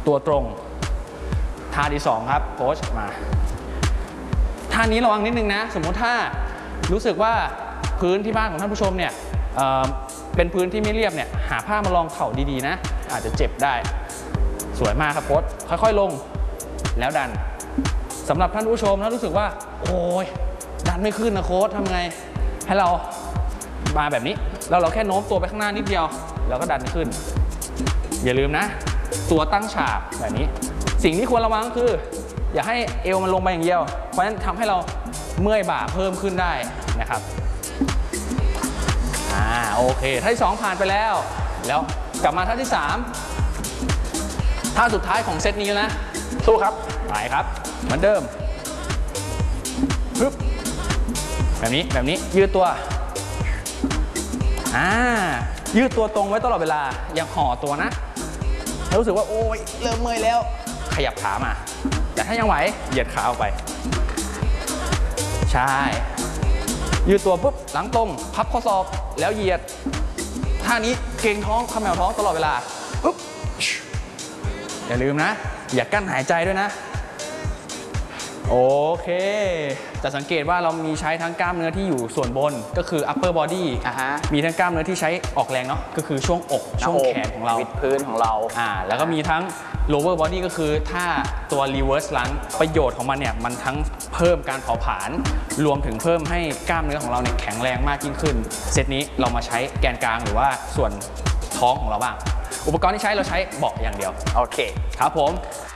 ตัวตรงท่าที่2ครับโค้ชมาท่านี้ระวังนิดนึงนะสมมุติถ้ารู้สึกว่าพื้นที่บ้านของท่านผู้ชมเนี่ยเป็นพื้นที่ไม่เรียบเนี่ยหาผ้ามารองเข่าดีๆนะอาจจะเจ็บได้สวยมากครับโค้ชค่อยๆลงแล้วดันสำหรับท่านผู้ชมถ้ารู้สึกว่าโอ้ยดันไม่ขึ้นนะโค้ชทำไงให้เรามาแบบนี้แล้วเราแค่โน้มตัวไปข้างหน้านิดเดียวแล้วก็ดันขึ้นอย่าลืมนะตัวตั้งฉากแบบนี้สิ่งที่ควรระวังก็คืออย่าให้เอวมันลงไปอย่างเดียวเพราะฉะนั้นทำให้เราเมื่อยบ่าเพิ่มขึ้นได้นะครับโอเคท่าที่2ผ่านไปแล้วกลับมาท่าที่3ท่าสุดท้ายของเซตนี้แล้วนะสู้ครับไปครับเหมือนเดิมปึ๊บแบบนี้ยืดตัวยืดตัวตรงไว้ตลอดเวลาอย่าห่อตัวนะถ้ารู้สึกว่าโอ้ยเริ่มเมื่อยแล้วขยับขามาแต่ถ้ายังไหวเหยียดขาออกไปใช่ยืดตัวปุ๊บหลังตรงพับข้อศอกแล้วเหยียดท่านี้เกร็งท้องเขม่าท้องตลอดเวลาปุ๊บอย่าลืมนะอย่ากั้นหายใจด้วยนะโอเคจะสังเกตว่าเรามีใช้ทั้งกล้ามเนื้อที่อยู่ส่วนบนก็คือ upper body มีทั้งกล้ามเนื้อที่ใช้ออกแรงเนาะก็คือช่วงอกช่วงแขนของเราวิดพื้นของเราแล้วก็มีทั้ง lower body ก็คือถ้าตัว reverse lunge ประโยชน์ของมันเนี่ยมันทั้งเพิ่มการเผาผลาญรวมถึงเพิ่มให้กล้ามเนื้อของเราเนี่ยแข็งแรงมากยิ่งขึ้นเซตนี้เรามาใช้แกนกลางหรือว่าส่วนท้องของเราบ้างอุปกรณ์ที่ใช้เราใช้เบาะอย่างเดียวโอเคครับผม